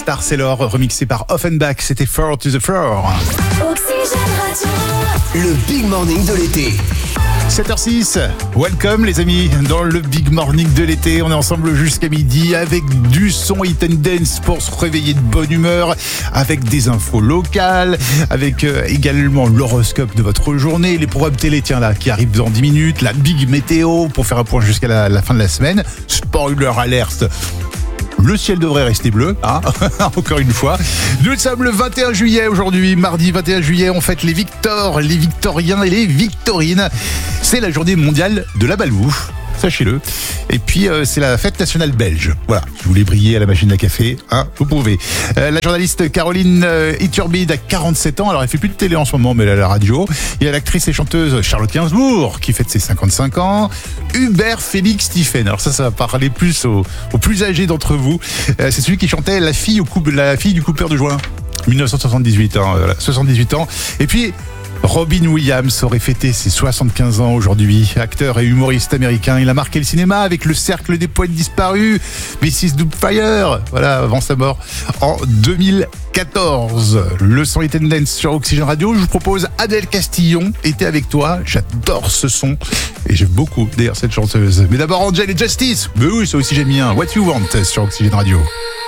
Star Sailor, remixé par Offenbach, c'était Four to the Floor. Oxygène Radio. Le Big Morning de l'été. 7h06, welcome les amis dans le Big Morning de l'été. On est ensemble jusqu'à midi avec du son hit and dance pour se réveiller de bonne humeur, avec des infos locales, avec également l'horoscope de votre journée, les programmes télé qui arrivent dans 10 minutes, la Big Météo pour faire un point jusqu'à la fin de la semaine. Spoiler alert, le ciel devrait rester bleu, hein. Encore une fois. Nous sommes le 21 juillet aujourd'hui, mardi 21 juillet, on fête les Victors, les Victoriens et les Victorines. C'est la journée mondiale de la balbouffe, sachez-le. Et puis c'est la fête nationale belge. Voilà, si vous voulez briller à la machine à café, hein, vous pouvez. La journaliste Caroline Iturbide a 47 ans, alors elle fait plus de télé en ce moment, mais elle a la radio. Il y a l'actrice et chanteuse Charlotte Gainsbourg qui fête ses 55 ans. Hubert Félix Stephen, alors ça va parler plus aux plus âgés d'entre vous. C'est celui qui chantait la fille du coupeur de joint. 1978, hein, voilà, 78 ans. Et puis Robin Williams aurait fêté ses 75 ans aujourd'hui. Acteur et humoriste américain, il a marqué le cinéma avec Le Cercle des Poètes Disparus, Mrs. Doubtfire, voilà, avant sa mort en 2014. Le son hit and dance sur Oxygène Radio. Je vous propose Adèle Castillon, était avec toi. J'adore ce son et j'aime beaucoup d'ailleurs cette chanteuse. Mais d'abord Angel et Justice. Mais oui, ça aussi j'aime bien. What You Want sur Oxygène Radio.